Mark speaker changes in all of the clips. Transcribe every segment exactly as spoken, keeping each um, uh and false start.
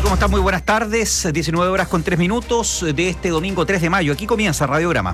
Speaker 1: ¿Cómo están? Muy buenas tardes. diecinueve horas con tres minutos de este domingo tres de mayo. Aquí comienza Radiograma.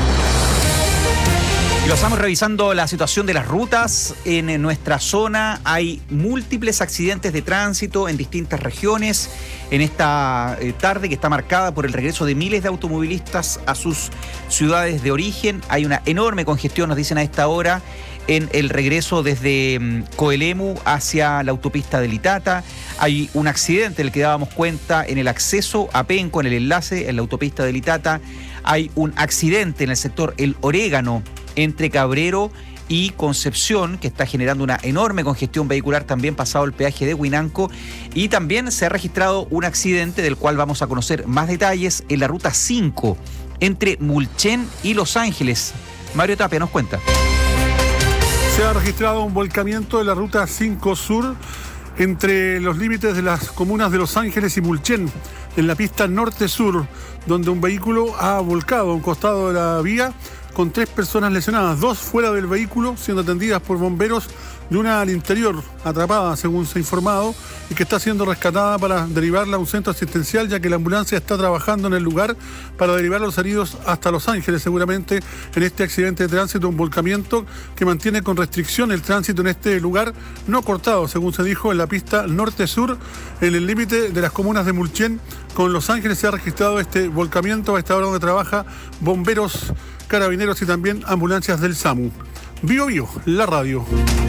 Speaker 1: Y lo estamos revisando la situación de las rutas en nuestra zona. Hay múltiples accidentes de tránsito en distintas regiones en esta tarde que está marcada por el regreso de miles de automovilistas a sus ciudades de origen. Hay una enorme congestión, nos dicen a esta hora, en el regreso desde Coelemu hacia la autopista de Litata. Hay un accidente del que dábamos cuenta en el acceso a Penco, en el enlace en la autopista de Litata. Hay un accidente en el sector El Orégano entre Cabrero y Concepción, que está generando una enorme congestión vehicular también pasado el peaje de Huinanco. Y también se ha registrado un accidente del cual vamos a conocer más detalles en la ruta cinco entre Mulchen y Los Ángeles. Mario Tapia nos cuenta.
Speaker 2: Se ha registrado un volcamiento de la ruta cinco Sur entre los límites de las comunas de Los Ángeles y Mulchen, en la pista norte-sur, donde un vehículo ha volcado a un costado de la vía con tres personas lesionadas, dos fuera del vehículo siendo atendidas por bomberos y una al interior, atrapada según se ha informado, y que está siendo rescatada para derivarla a un centro asistencial, ya que la ambulancia está trabajando en el lugar para derivar a los heridos hasta Los Ángeles, seguramente en este accidente de tránsito, un volcamiento que mantiene con restricción el tránsito en este lugar no cortado, según se dijo, en la pista norte-sur, en el límite de las comunas de Mulchen con Los Ángeles. Se ha registrado este volcamiento a esta hora donde trabaja bomberos, carabineros y también ambulancias del SAMU. Bio Bio, la radio.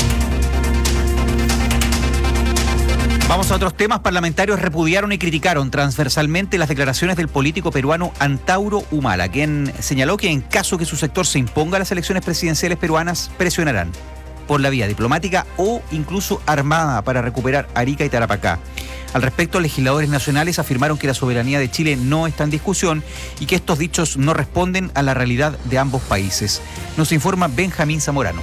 Speaker 1: Vamos a otros temas. Parlamentarios repudiaron y criticaron transversalmente las declaraciones del político peruano Antauro Humala, quien señaló que en caso que su sector se imponga a las elecciones presidenciales peruanas, presionarán por la vía diplomática o incluso armada para recuperar Arica y Tarapacá. Al respecto, legisladores nacionales afirmaron que la soberanía de Chile no está en discusión y que estos dichos no responden a la realidad de ambos países. Nos informa Benjamín Zamorano.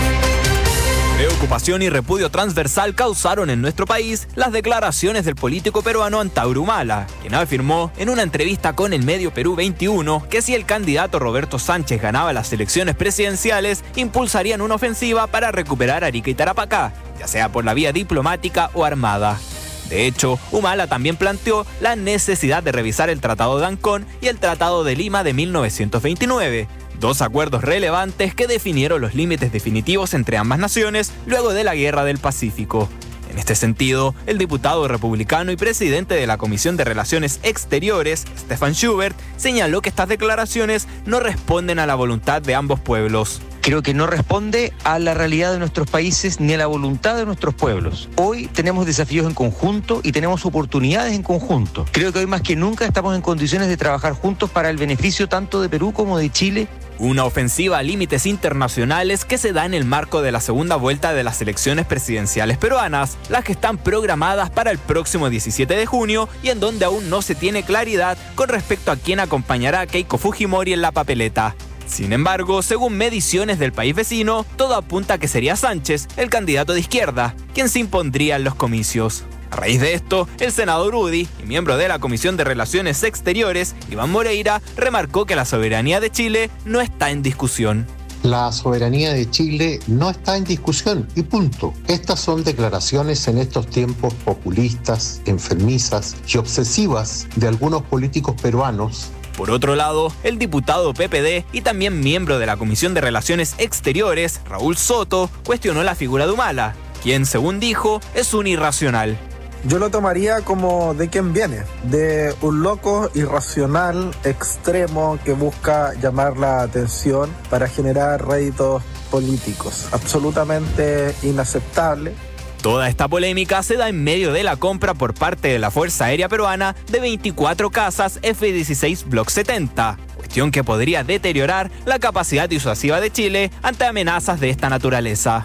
Speaker 3: Preocupación y repudio transversal causaron en nuestro país las declaraciones del político peruano Antauro Humala, quien afirmó en una entrevista con el medio Perú veintiuno que si el candidato Roberto Sánchez ganaba las elecciones presidenciales, impulsarían una ofensiva para recuperar Arica y Tarapacá, ya sea por la vía diplomática o armada. De hecho, Humala también planteó la necesidad de revisar el Tratado de Ancón y el Tratado de Lima de mil novecientos veintinueve, dos acuerdos relevantes que definieron los límites definitivos entre ambas naciones luego de la Guerra del Pacífico. En este sentido, el diputado republicano y presidente de la Comisión de Relaciones Exteriores, Stefan Schubert, señaló que estas declaraciones no responden a la voluntad de ambos pueblos.
Speaker 4: Creo que no responde a la realidad de nuestros países ni a la voluntad de nuestros pueblos. Hoy tenemos desafíos en conjunto y tenemos oportunidades en conjunto. Creo que hoy más que nunca estamos en condiciones de trabajar juntos para el beneficio tanto de Perú como de Chile.
Speaker 3: Una ofensiva a límites internacionales que se da en el marco de la segunda vuelta de las elecciones presidenciales peruanas, las que están programadas para el próximo diecisiete de junio y en donde aún no se tiene claridad con respecto a quién acompañará a Keiko Fujimori en la papeleta. Sin embargo, según mediciones del país vecino, todo apunta a que sería Sánchez, el candidato de izquierda, quien se impondría en los comicios. A raíz de esto, el senador UDI y miembro de la Comisión de Relaciones Exteriores, Iván Moreira, remarcó que la soberanía de Chile no está en discusión.
Speaker 5: La soberanía de Chile no está en discusión y punto. Estas son declaraciones en estos tiempos populistas, enfermizas y obsesivas de algunos políticos peruanos.
Speaker 3: Por otro lado, el diputado P P D y también miembro de la Comisión de Relaciones Exteriores, Raúl Soto, cuestionó la figura de Humala, quien, según dijo, es un irracional.
Speaker 6: Yo lo tomaría como de quien viene, de un loco irracional, extremo, que busca llamar la atención para generar réditos políticos. Absolutamente inaceptable.
Speaker 3: Toda esta polémica se da en medio de la compra por parte de la Fuerza Aérea Peruana de veinticuatro cazas F dieciséis Block setenta, cuestión que podría deteriorar la capacidad disuasiva de Chile ante amenazas de esta naturaleza.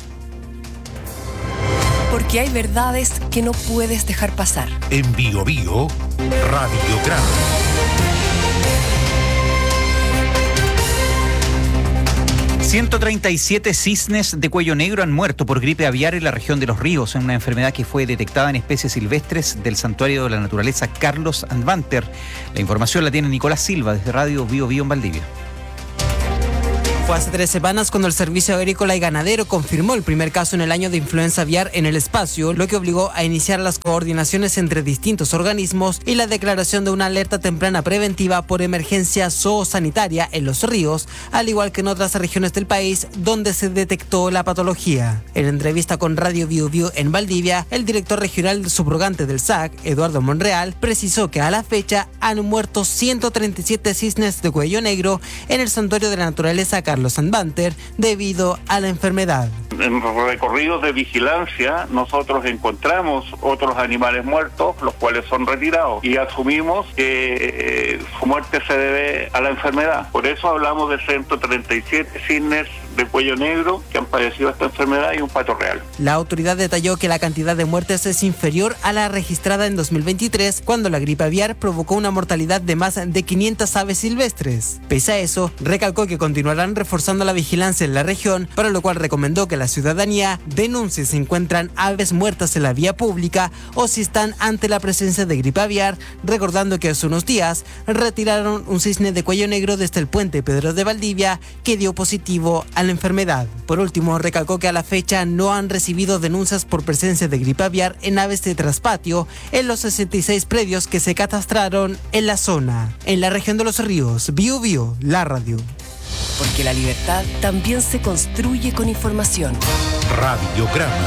Speaker 7: Porque hay verdades que no puedes dejar pasar.
Speaker 8: En Bio Bio, Radiograma.
Speaker 1: ciento treinta y siete cisnes de cuello negro han muerto por gripe aviar en la región de Los Ríos, en una enfermedad que fue detectada en especies silvestres del Santuario de la Naturaleza Carlos Andvanter. La información la tiene Nicolás Silva desde Radio Bio Bio en Valdivia.
Speaker 9: Fue hace tres semanas cuando el Servicio Agrícola y Ganadero confirmó el primer caso en el año de influenza aviar en el espacio, lo que obligó a iniciar las coordinaciones entre distintos organismos y la declaración de una alerta temprana preventiva por emergencia zoosanitaria en Los Ríos, al igual que en otras regiones del país donde se detectó la patología. En entrevista con Radio Biu Biu en Valdivia, el director regional subrogante del S A C, Eduardo Monreal, precisó que a la fecha han muerto ciento treinta y siete cisnes de cuello negro en el Santuario de la Naturaleza Carlos Sandbanter debido a la enfermedad.
Speaker 10: En recorridos de vigilancia nosotros encontramos otros animales muertos, los cuales son retirados, y asumimos que eh, su muerte se debe a la enfermedad. Por eso hablamos de ciento treinta y siete cisnes de cuello negro que han padecido esta enfermedad y un pato real.
Speaker 9: La autoridad detalló que la cantidad de muertes es inferior a la registrada en dos mil veintitrés, cuando la gripe aviar provocó una mortalidad de más de quinientas aves silvestres. Pese a eso, recalcó que continuarán reforzando la vigilancia en la región, para lo cual recomendó que la ciudadanía denuncie si encuentran aves muertas en la vía pública o si están ante la presencia de gripe aviar, recordando que hace unos días retiraron un cisne de cuello negro desde el puente Pedro de Valdivia que dio positivo a la enfermedad. Por último, recalcó que a la fecha no han recibido denuncias por presencia de gripe aviar en aves de traspatio en los sesenta y seis predios que se catastraron en la zona. En la región de Los Ríos, Biu Biu, la radio.
Speaker 7: Porque la libertad también se construye con información.
Speaker 8: Radiograma.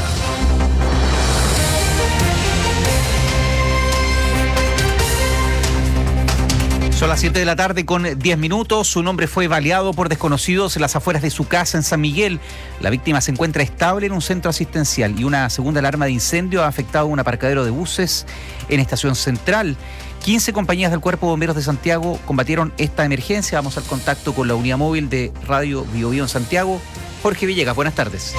Speaker 1: Son las siete de la tarde con diez minutos. Su hombre fue baleado por desconocidos en las afueras de su casa en San Miguel. La víctima se encuentra estable en un centro asistencial y una segunda alarma de incendio ha afectado un aparcadero de buses en Estación Central. quince compañías del Cuerpo de Bomberos de Santiago combatieron esta emergencia. Vamos al contacto con la unidad móvil de Radio Biu Biu en Santiago. Jorge Villegas, buenas tardes.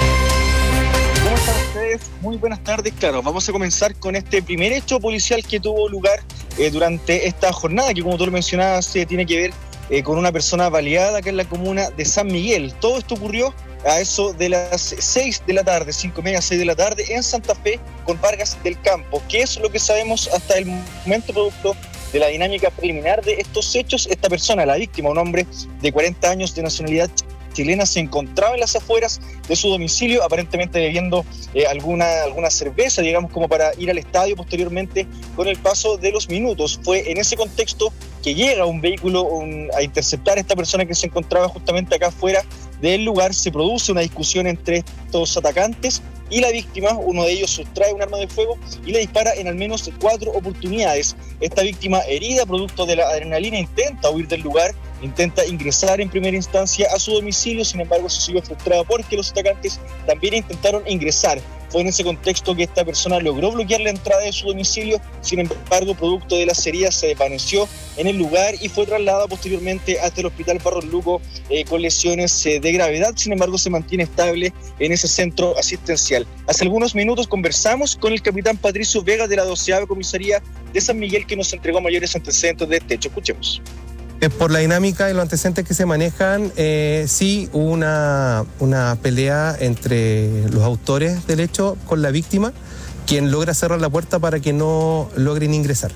Speaker 11: ¿Cómo están ustedes? Muy buenas tardes. Claro, vamos a comenzar con este primer hecho policial que tuvo lugar eh, durante esta jornada, que como tú lo mencionabas, se tiene que ver eh, con una persona baleada acá en la comuna de San Miguel. Todo esto ocurrió a eso de las seis de la tarde, cinco y media, seis de la tarde, en Santa Fe, con Vargas del Campo. ¿Qué es lo que sabemos hasta el momento producto de la dinámica preliminar de estos hechos? Esta persona, la víctima, un hombre de cuarenta años de nacionalidad chilena, se encontraba en las afueras de su domicilio, aparentemente bebiendo eh, alguna, alguna cerveza, digamos, como para ir al estadio posteriormente. Con el paso de los minutos, fue en ese contexto que llega un vehículo un, a interceptar a esta persona que se encontraba justamente acá afuera del lugar. Se produce una discusión entre estos atacantes y la víctima. Uno de ellos sustrae un arma de fuego y le dispara en al menos cuatro oportunidades. Esta víctima, herida producto de la adrenalina, intenta huir del lugar, intenta ingresar en primera instancia a su domicilio. Sin embargo, se sigue frustrado porque los atacantes también intentaron ingresar. Fue en ese contexto que esta persona logró bloquear la entrada de su domicilio. Sin embargo, producto de las heridas, se desvaneció en el lugar y fue trasladado posteriormente hasta el Hospital Barros Luco eh, con lesiones eh, de gravedad. Sin embargo, se mantiene estable en ese centro asistencial. Hace algunos minutos conversamos con el capitán Patricio Vega de la doceava Comisaría de San Miguel, que nos entregó mayores antecedentes de este hecho. Escuchemos.
Speaker 12: Por la dinámica y los antecedentes que se manejan, eh, sí hubo una, una pelea entre los autores del hecho con la víctima, quien logra cerrar la puerta para que no logren ingresar.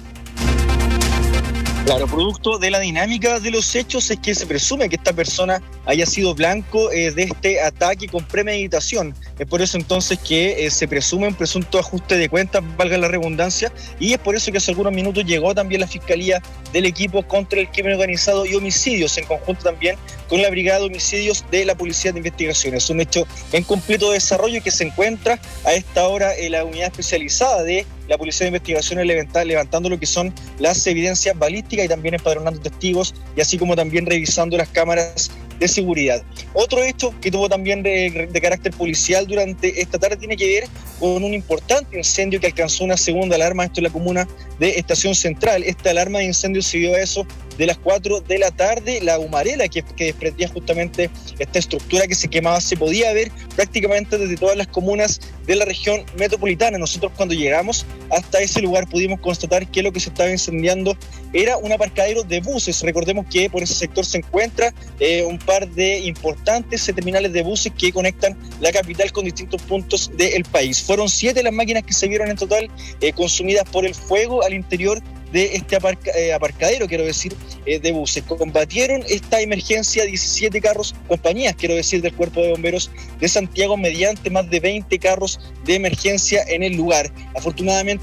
Speaker 11: Claro, producto de la dinámica de los hechos es que se presume que esta persona haya sido blanco eh, de este ataque con premeditación. Es por eso entonces que eh, se presume un presunto ajuste de cuentas, valga la redundancia, y es por eso que hace algunos minutos llegó también la Fiscalía del Equipo contra el Crimen Organizado y Homicidios, en conjunto también con la Brigada de Homicidios de la Policía de Investigaciones. Un hecho en completo desarrollo que se encuentra a esta hora en la unidad especializada de la Policía de Investigaciones levantando lo que son las evidencias balísticas y también empadronando testigos, y así como también revisando las cámaras de seguridad. Otro hecho que tuvo también de, de carácter policial durante esta tarde tiene que ver con un importante incendio que alcanzó una segunda alarma, esto en la comuna de Estación Central. Esta alarma de incendio se dio a eso de las cuatro de la tarde. La humareda que, que desprendía justamente esta estructura que se quemaba se podía ver prácticamente desde todas las comunas de la región metropolitana. Nosotros, cuando llegamos hasta ese lugar, pudimos constatar que lo que se estaba incendiando era un aparcadero de buses. Recordemos que por ese sector se encuentra eh, un par de importantes terminales de buses que conectan la capital con distintos puntos del país. Fueron siete las máquinas que se vieron en total eh, consumidas por el fuego al interior de este aparca, eh, aparcadero, quiero decir, eh, de buses. Combatieron esta emergencia diecisiete carros, compañías, quiero decir, del Cuerpo de Bomberos de Santiago, mediante más de veinte carros de emergencia en el lugar. Afortunadamente,